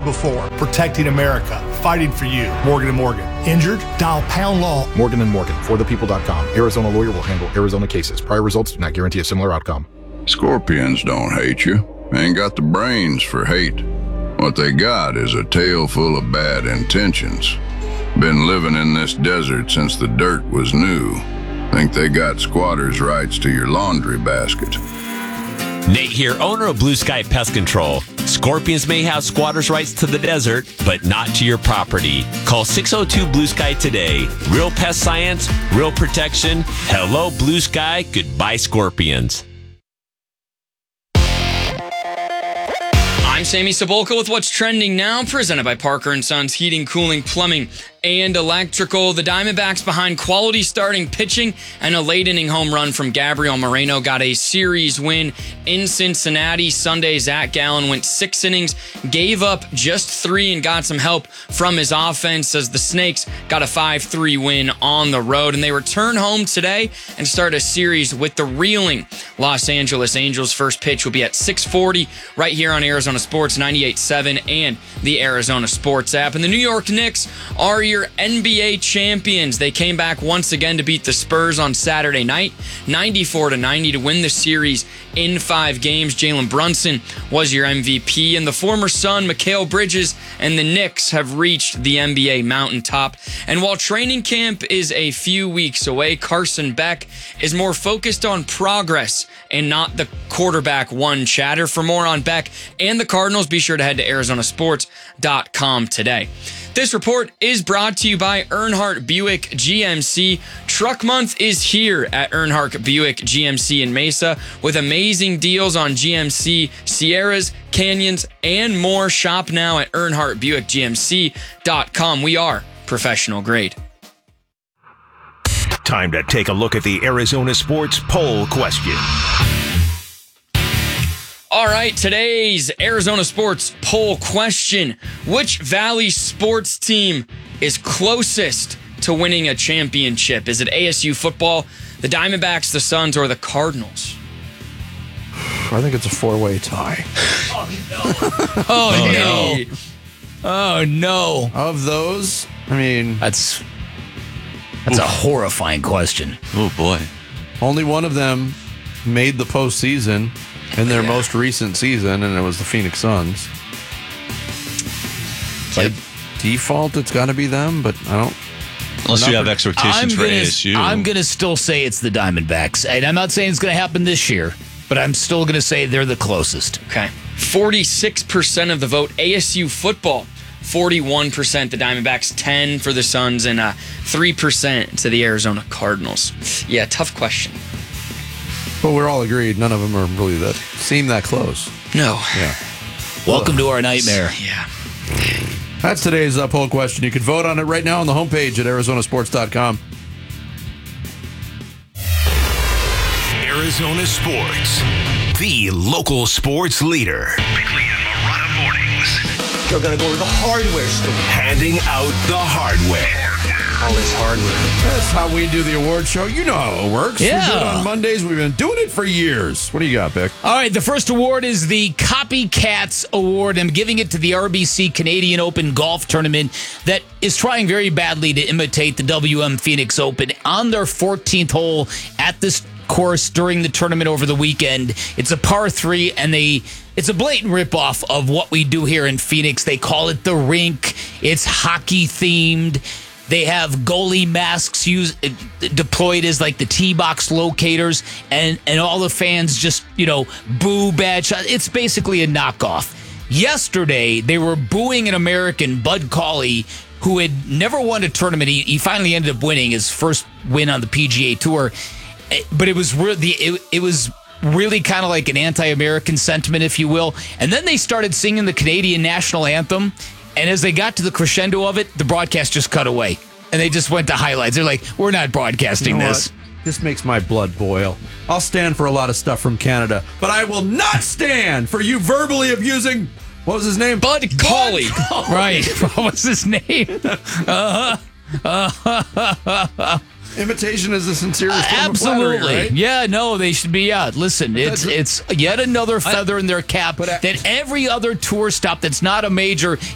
before. Protecting America. Fighting for you. Morgan & Morgan. Injured? Dial pound law. Morgan & Morgan. ForThePeople.com. Arizona lawyer will handle Arizona cases. Prior results do not guarantee a similar outcome. Scorpions don't hate you. Ain't got the brains for hate. What they got is a tail full of bad intentions. Been living in this desert since the dirt was new. Think they got squatters' rights to your laundry basket. Nate here, owner of Blue Sky Pest Control. Scorpions may have squatters' rights to the desert, but not to your property. Call 602 Blue Sky today. Real pest science, real protection. Hello, Blue Sky. Goodbye, Scorpions. I'm Sammy Sabolka with what's trending now, presented by Parker & Sons Heating, Cooling, Plumbing, and Electrical. The Diamondbacks behind quality starting pitching and a late-inning home run from Gabriel Moreno got a series win in Cincinnati. Sunday, Zach Gallen went 6 innings, gave up just 3, and got some help from his offense as the Snakes got a 5-3 win on the road. And they return home today and start a series with the reeling Los Angeles Angels. First pitch will be at 6:40 right here on Arizona Sports 98.7 and the Arizona Sports app. And the New York Knicks are your NBA champions. They came back once again to beat the Spurs on Saturday night, 94-90 to win the series in 5 games. Jalen Brunson was your MVP, and the former Sun, Mikal Bridges, and the Knicks have reached the NBA mountaintop. And while training camp is a few weeks away, Carson Beck is more focused on progress and not the quarterback one chatter. For more on Beck and the Cardinals, be sure to head to ArizonaSports.com today. This report is brought to you by Earnhardt Buick GMC. Truck Month is here at Earnhardt Buick GMC in Mesa with amazing deals on GMC Sierras, Canyons, and more. Shop now at EarnhardtBuickGMC.com. We are professional grade. Time to take a look at the Arizona Sports poll question. All right, today's Arizona Sports poll question. Which Valley sports team is closest to winning a championship? Is it ASU football, the Diamondbacks, the Suns, or the Cardinals? I think it's a 4-way tie. Oh, no. Oh, no. Of those, I mean... That's a horrifying question. Oh, boy. Only one of them made the postseason in their most recent season, and it was the Phoenix Suns. By default, it's got to be them, but I don't... Unless you have expectations for ASU. I'm going to still say it's the Diamondbacks. And I'm not saying it's going to happen this year, but I'm still going to say they're the closest. Okay. 46% of the vote, ASU football. 41% the Diamondbacks, 10% for the Suns, and 3% to the Arizona Cardinals. Yeah, tough question. But we're all agreed none of them are really seem that close. No. Yeah. Welcome to our nightmare. Yeah. That's today's poll question. You can vote on it right now on the homepage at ArizonaSports.com. Arizona Sports, the local sports leader. Weekly and Marana mornings. You're going to go to the hardware store. Handing out the hardware. All this hardware. That's how we do the award show. You know how it works. Yeah. We do it on Mondays. We've been doing it for years. What do you got, Vic? All right, the first award is the Copycats Award. I'm giving it to the RBC Canadian Open Golf Tournament that is trying very badly to imitate the WM Phoenix Open on their 14th hole at this course during the tournament over the weekend. It's a par 3, and it's a blatant ripoff of what we do here in Phoenix. They call it the rink. It's hockey themed. They have goalie masks deployed as like the tee box locators, and all the fans just, boo bad shot. It's basically a knockoff. Yesterday, they were booing an American, Bud Cauley, who had never won a tournament. He finally ended up winning his first win on the PGA Tour, but it was really kind of like an anti-American sentiment, if you will. And then they started singing the Canadian national anthem. And as they got to the crescendo of it, the broadcast just cut away. And they just went to highlights. They're like, we're not broadcasting this. This makes my blood boil. I'll stand for a lot of stuff from Canada, but I will not stand for you verbally abusing, what was his name? Bud Cauley. Right. What was his name? Imitation is the sincerest form of absolutely. flattery, right? Yeah, no, they should be. Listen, it's yet another feather in their cap that every other tour stop that's not a major